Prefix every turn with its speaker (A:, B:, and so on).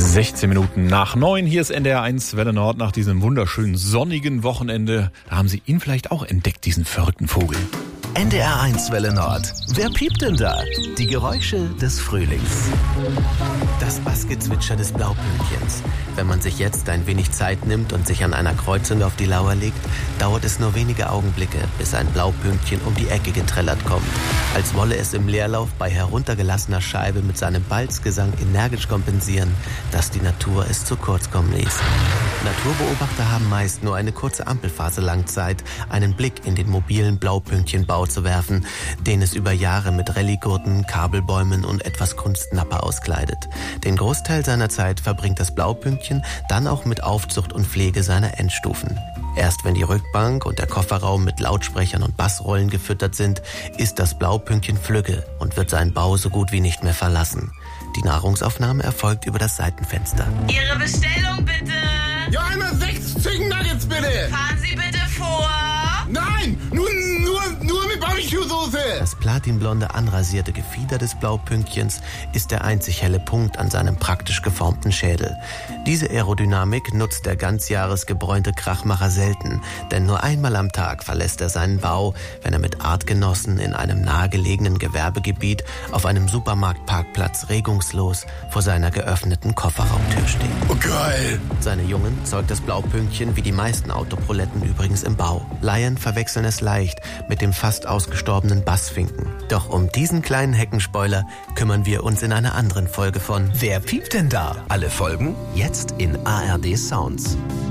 A: 16 Minuten nach 9. Hier ist NDR 1 Welle Nord nach diesem wunderschönen sonnigen Wochenende. Da haben Sie ihn vielleicht auch entdeckt, diesen verrückten Vogel.
B: NDR 1 Welle Nord. Wer piept denn da? Die Geräusche des Frühlings. Das Bassgezwitscher des Blaupünkchens. Wenn man sich jetzt ein wenig Zeit nimmt und sich an einer Kreuzung auf die Lauer legt, dauert es nur wenige Augenblicke, bis ein Blaupünktchen um die Ecke getrellert kommt. Als wolle es im Leerlauf bei heruntergelassener Scheibe mit seinem Balzgesang energisch kompensieren, dass die Natur es zu kurz kommen ließ. Naturbeobachter haben meist nur eine kurze Ampelphase lang Zeit, einen Blick in den mobilen Blaupünktchenbau zu werfen, den es über Jahre mit Rallyegurten, Kabelbäumen und etwas Kunstnappe auskleidet. Den Großteil seiner Zeit verbringt das Blaupünktchen dann auch mit Aufzucht und Pflege seiner Endstufen. Erst wenn die Rückbank und der Kofferraum mit Lautsprechern und Bassrollen gefüttert sind, ist das Blaupünktchen flügge und wird seinen Bau so gut wie nicht mehr verlassen. Die Nahrungsaufnahme erfolgt über das Seitenfenster.
C: Ihre Bestellung bitte!
D: Ja, einmal 6 Chicken Nuggets bitte!
C: Fahren Sie bitte vor!
D: Nein, nur mit Barbecue-Soße!
B: Das platinblonde, anrasierte Gefieder des Blaupünktchens ist der einzig helle Punkt an seinem praktisch geformten Schädel. Diese Aerodynamik nutzt der ganzjahresgebräunte Krachmacher selten, denn nur einmal am Tag verlässt er seinen Bau, wenn er mit Artgenossen in einem nahegelegenen Gewerbegebiet auf einem Supermarktparkplatz regungslos vor seiner geöffneten Kofferraumtür steht.
D: Oh, geil!
B: Seine Jungen zeugt das Blaupünktchen wie die meisten Autoproletten übrigens im Bau. Laien verwechseln es leicht mit dem fast ausgestorbenen Bassfinken. Doch um diesen kleinen Heckenspoiler kümmern wir uns in einer anderen Folge von
E: Wer piept denn da? Alle Folgen jetzt in ARD Sounds.